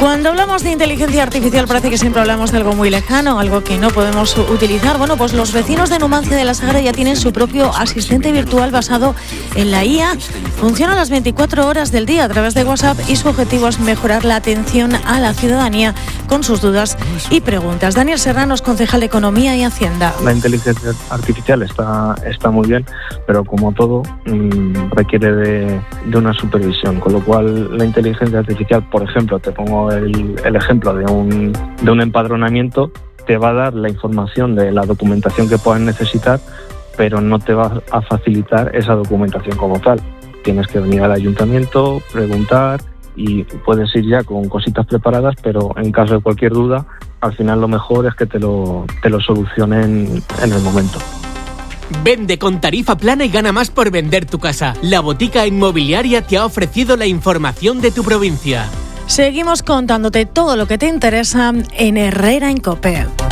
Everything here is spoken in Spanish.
Cuando hablamos de inteligencia artificial parece que siempre hablamos de algo muy lejano, algo que no podemos utilizar. Bueno, pues los vecinos de Numancia de la Sagra ya tienen su propio asistente virtual basado en la IA. Funciona las 24 horas del día a través de WhatsApp y su objetivo es mejorar la atención a la ciudadanía con sus dudas y preguntas. Daniel Serranos, concejal de Economía y Hacienda. La inteligencia artificial está muy bien, pero como todo requiere de una supervisión, con lo cual la inteligencia artificial, por ejemplo, te pongo el ejemplo de un empadronamiento, te va a dar la información de la documentación que puedan necesitar, pero no te va a facilitar esa documentación como tal. Tienes que venir al ayuntamiento, preguntar y puedes ir ya con cositas preparadas, pero en caso de cualquier duda, al final lo mejor es que te lo solucionen en el momento. Vende con tarifa plana y gana más por vender tu casa. La Botica Inmobiliaria te ha ofrecido la información de tu provincia. Seguimos contándote todo lo que te interesa en Herrera en COPE.